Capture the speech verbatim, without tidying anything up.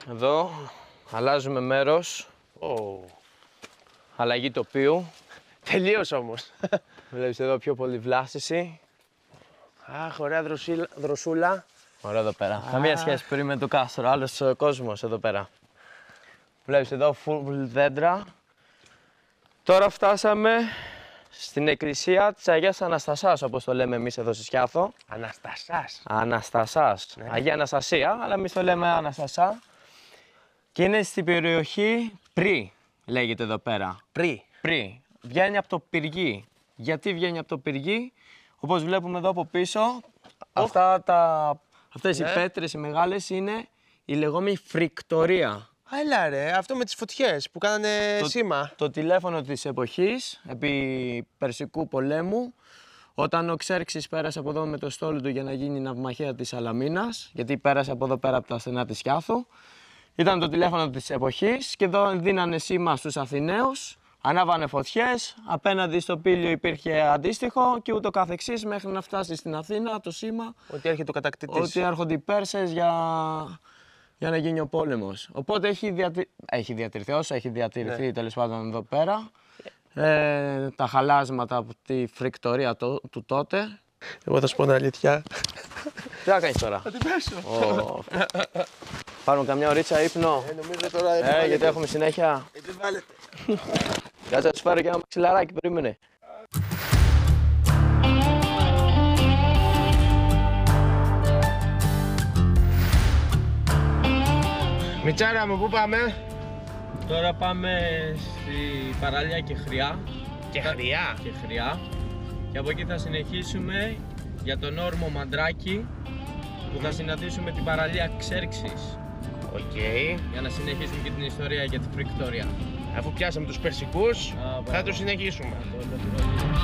Εδώ αλλάζουμε μέρος. Oh. Αλλαγή τοπίου. Τελείως όμως. Βλέπεις εδώ πιο πολύ βλάστηση. Αχ, ωραία δροσίλα, δροσούλα. Ωραία εδώ πέρα. Καμία σχέση πριν με το κάστρο, άλλος κόσμος εδώ πέρα. Βλέπεις εδώ full δέντρα. Τώρα φτάσαμε στην εκκλησία της Αγίας Αναστασάς, όπως το λέμε εμείς εδώ στη Σκιάθο. Αναστασάς. Αναστασάς. Ναι. Αγία Αναστασία, αλλά εμείς το λέμε Αναστασά. Και είναι στην περιοχή Πρι, λέγεται εδώ πέρα. Πρι. Πρι. Βγαίνει από το πυργί. Γιατί βγαίνει από το πυργί? Όπως βλέπουμε εδώ από πίσω, αυτά τα, αυτές Ναι. οι πέτρες οι μεγάλες είναι η λεγόμενη φρικτορία. Α, έλα ρε, αυτό με τις φωτιές που κάνανε Το- σήμα. Το τηλέφωνο της εποχής, επί Περσικού πολέμου, όταν ο Ξέρξης πέρασε από εδώ με το στόλο του για να γίνει ναυμαχία της Σαλαμίνας, γιατί πέρασε από εδώ πέρα από τα στενά της Σκιάθου, ήταν το τηλέφωνο της εποχής και εδώ δίνανε σήμα στους Αθηναίους, ανάβανε φωτιές, απέναντι στο πήλιο υπήρχε αντίστοιχο και ούτω καθεξής μέχρι να φτάσει στην Αθήνα το σήμα Ότι έρχεται ο κατακτητής. ότι έρχονται οι Πέρσες για, για να γίνει ο πόλεμος. Οπότε έχει, διατη... έχει διατηρηθεί, όσο έχει διατηρηθεί Ναι. τέλος πάντων εδώ πέρα, ε, τα χαλάσματα από τη φρικτορία το, του τότε. Εγώ θα σου πω την αλήθεια. Τι θα κάνεις τώρα? Θα την πέσω. Ω, πάρουμε καμιά ωρίτσα ύπνο. Ε, νομίζω τώρα Ε, επιβάλλεται. γιατί έχουμε συνέχεια. Επιβάλλεται. Κάτσε να σου φέρω και ένα μαξιλαράκι, περίμενε. Μιτσάρα μου, πού πάμε? Τώρα πάμε στη παραλία Κεχριά. Και χρειά. Κεχριά. Και από εκεί θα συνεχίσουμε για τον όρμο Μαντράκι, που θα συναντήσουμε την παραλία Ξέρξης, Οκ. για να συνεχίσουμε και την ιστορία για τη φρικτορία. Αφού πιάσαμε τους Περσικούς, Α, θα μπράβο. το συνεχίσουμε. Αυτό είναι το